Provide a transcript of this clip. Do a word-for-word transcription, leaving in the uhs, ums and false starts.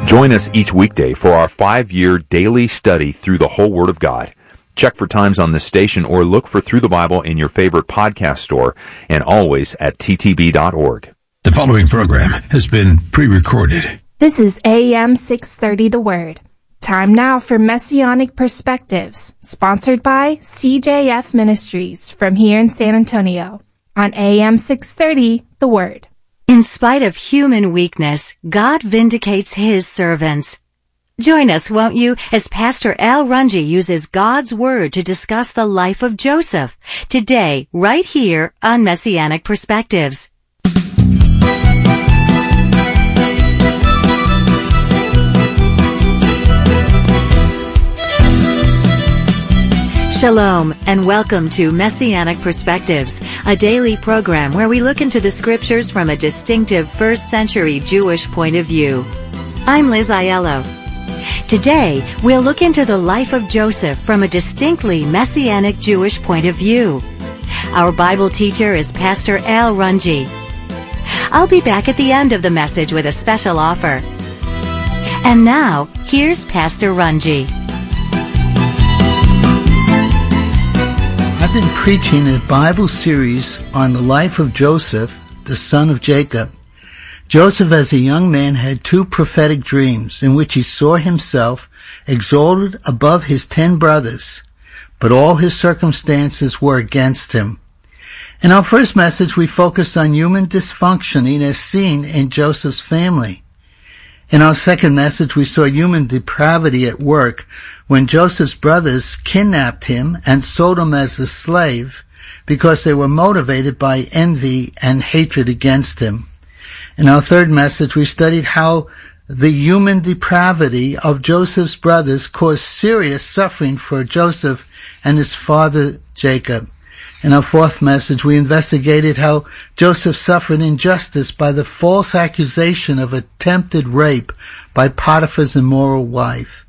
Join us each weekday for our five-year daily study through the whole Word of God. Check for times on this station or look for Through the Bible in your favorite podcast store and always at t t b dot org. The following program has been pre-recorded. This is A M six thirty The Word. Time now for Messianic Perspectives, sponsored by C J F Ministries from here in San Antonio on A M six thirty The Word. In spite of human weakness, God vindicates His servants. Join us, won't you, as Pastor Al Runge uses God's Word to discuss the life of Joseph, today, right here on Messianic Perspectives. Shalom, and welcome to Messianic Perspectives, a daily program where we look into the Scriptures from a distinctive first century Jewish point of view. I'm Liz Aiello. Today, we'll look into the life of Joseph from a distinctly Messianic Jewish point of view. Our Bible teacher is Pastor Al Runge. I'll be back at the end of the message with a special offer. And now, here's Pastor Runge. I've been preaching a Bible series on the life of Joseph, the son of Jacob. Joseph, as a young man, had two prophetic dreams in which he saw himself exalted above his ten brothers, but all his circumstances were against him. In our first message, we focused on human dysfunctioning as seen in Joseph's family. In our second message, we saw human depravity at work when Joseph's brothers kidnapped him and sold him as a slave because they were motivated by envy and hatred against him. In our third message, we studied how the human depravity of Joseph's brothers caused serious suffering for Joseph and his father Jacob. In our fourth message, we investigated how Joseph suffered injustice by the false accusation of attempted rape by Potiphar's immoral wife.